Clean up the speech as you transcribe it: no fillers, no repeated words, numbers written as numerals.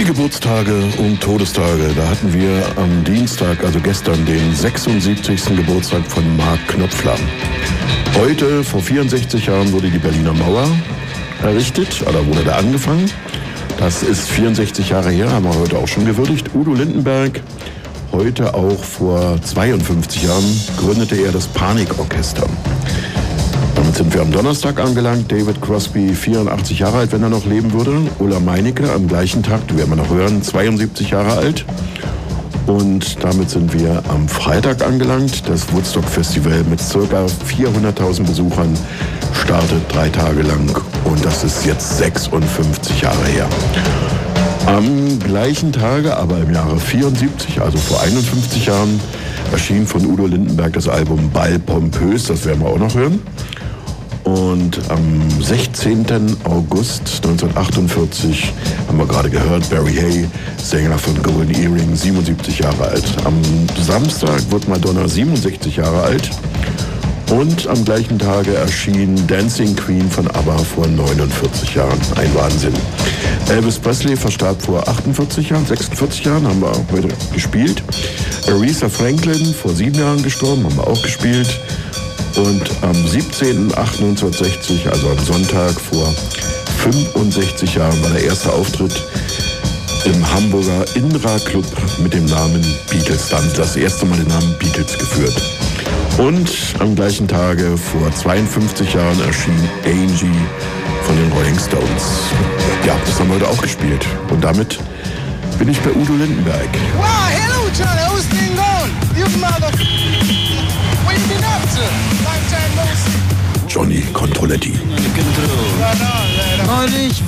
Die Geburtstage und Todestage, da hatten wir am Dienstag, also gestern, den 76. Geburtstag von Mark Knopfler. Heute, vor 64 Jahren, wurde die Berliner Mauer errichtet, oder wurde da angefangen. Das ist 64 Jahre her, haben wir heute auch schon gewürdigt. Udo Lindenberg, heute auch vor 52 Jahren, gründete er das Panikorchester. Damit sind wir am Donnerstag angelangt. David Crosby, 84 Jahre alt, wenn er noch leben würde. Ulla Meinecke am gleichen Tag, die werden wir noch hören, 72 Jahre alt. Und damit sind wir am Freitag angelangt. Das Woodstock Festival mit ca. 400.000 Besuchern startet 3 Tage lang. Und das ist jetzt 56 Jahre her. Am gleichen Tage, aber im Jahre 74, also vor 51 Jahren, erschien von Udo Lindenberg das Album Ball Pompös. Das werden wir auch noch hören. Und am 16. August 1948 haben wir gerade gehört, Barry Hay, Sänger von Golden Earring, 77 Jahre alt. Am Samstag wird Madonna 67 Jahre alt. Und am gleichen Tage erschien Dancing Queen von ABBA vor 49 Jahren. Ein Wahnsinn. Elvis Presley verstarb vor 48 Jahren, 46 Jahren, haben wir heute gespielt. Aretha Franklin vor 7 Jahren gestorben, haben wir auch gespielt. Und am 17.08.1960, also am Sonntag vor 65 Jahren, war der erste Auftritt im Hamburger Indra Club mit dem Namen Beatles. Dann das erste Mal den Namen Beatles geführt. Und am gleichen Tage vor 52 Jahren erschien Angie von den Rolling Stones. Ja, das haben wir heute auch gespielt. Und damit bin ich bei Udo Lindenberg. Wow, hello Johnny, how's things going? You mother... What you been up to? Long time no see. Johnny Controletti. Right on. Neulich